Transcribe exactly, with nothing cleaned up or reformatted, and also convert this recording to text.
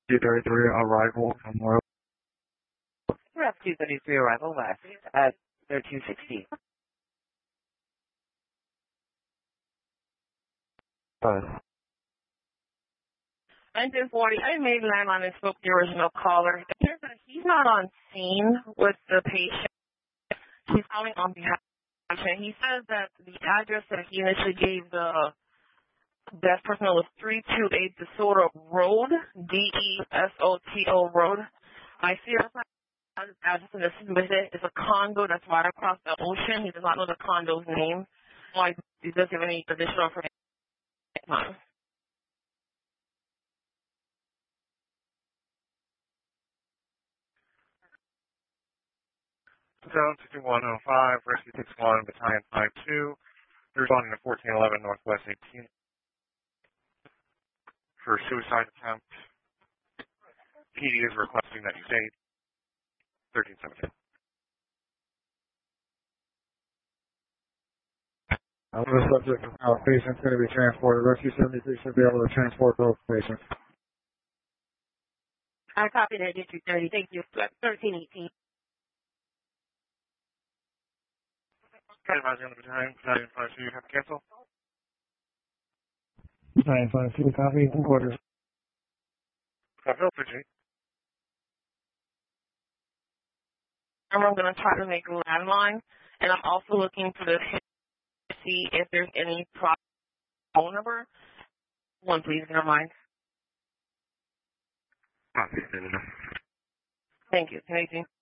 two thirty-three arrival from Royal. Rep two thirty-three arrival west at thirteen sixty. Five. nineteen forty, I made landline and spoke to the original caller. It appears that he's not on scene with the patient. He's calling on behalf of the patient. He says that the address that he initially gave the deaf person was three two eight DeSoto Road, D E S O T O Road. I see a address in the visit. It's a condo that's right across the ocean. He does not know the condo's name. Why he doesn't have any additional information. Zone sixty-one oh five, Rescue six one, Battalion five two. They're responding to fourteen eleven Northwest eighteenth for suicide attempt. P D is requesting that you stay thirteen seventeen. I'm the subject of how patient's going to be transported. Rescue seventy-three should be able to transport both patients. I copied that District thirty. Thank you. thirteen eighteen. Okay, advising on the battalion, Battalion five two, you have to cancel. Battalion five two, copy, and quarters. Copy, appreciate. I'm going to try to make a landline, and I'm also looking for the to see if there's any phone number. One, please, never mind. Copy. Thank you. Amazing.